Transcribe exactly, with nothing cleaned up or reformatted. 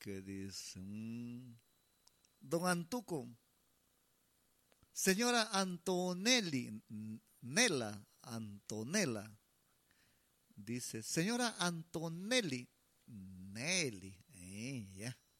que dice, mm, don Antuco, señora Antonelli, Nela, Antonella, dice, señora Antonelli, Nelly, eh, ya.